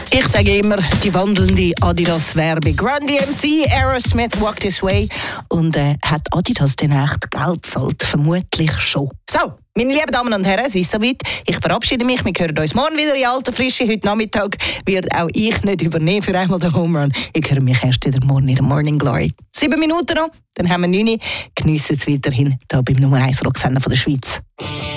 Ich sage immer, die wandelnde Adidas-Werbung. Run DMC, Aerosmith, Walk This Way. Und hat Adidas denn echt Geld gezahlt? Vermutlich schon. So, meine lieben Damen und Herren, es ist soweit. Ich verabschiede mich. Wir hören uns morgen wieder in alter Frische. Heute Nachmittag wird auch ich nicht übernehmen für einmal den Home Run. Ich höre mich erst wieder morgen in der Morning Glory. 7 Minuten noch, dann haben wir 9. Geniessen es weiterhin hier beim Nummer 1 Rocksender von der Schweiz.